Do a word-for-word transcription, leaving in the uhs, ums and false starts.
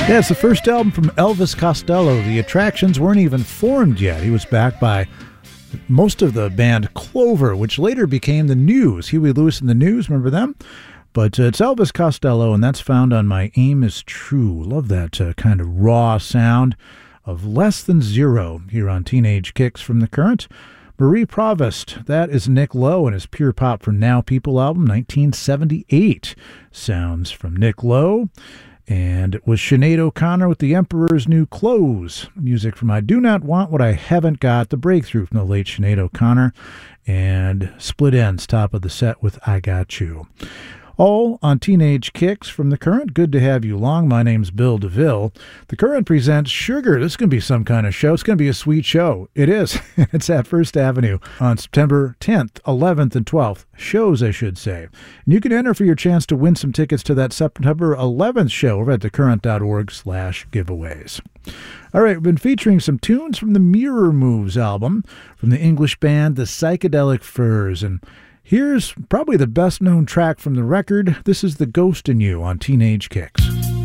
Yeah, it's the first album from Elvis Costello. The Attractions weren't even formed yet. He was backed by most of the band Clover, which later became The News. Huey Lewis and The News, remember them? But uh, it's Elvis Costello, and that's found on My Aim is True. Love that uh, kind of raw sound of Less Than Zero here on Teenage Kicks from the Current. Marie Provost, that is Nick Lowe and his Pure Pop for Now People album, nineteen seventy-eight. Sounds from Nick Lowe. And it was Sinead O'Connor with The Emperor's New Clothes. Music from I Do Not Want What I Haven't Got, the breakthrough from the late Sinead O'Connor. And Split Enz, top of the set with I Got You. All on Teenage Kicks from the Current. Good to have you along. My name's Bill DeVille. The Current presents Sugar. This is going to be some kind of show. It's going to be a sweet show. It is. It's at First Avenue on September tenth, eleventh, and twelfth. Shows, I should say. And you can enter for your chance to win some tickets to that September eleventh show over at thecurrent.org slash giveaways. All right, we've been featuring some tunes from the Mirror Moves album from the English band The Psychedelic Furs. And here's probably the best-known track from the record. This is The Ghost in You on Teenage Kicks.